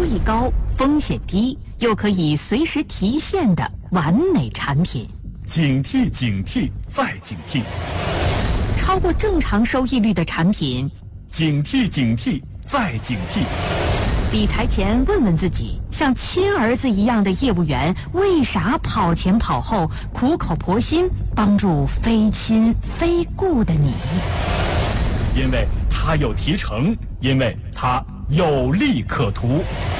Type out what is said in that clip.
收益高、风险低，又可以随时提现的完美产品。 警惕警惕再警惕， 超过正常收益率的产品， 警惕警惕再警惕。 理财前问问自己，像亲儿子一样的业务员为啥跑前跑后苦口婆心帮助非亲非故的你？ 因为他有提成，因为他有利可图。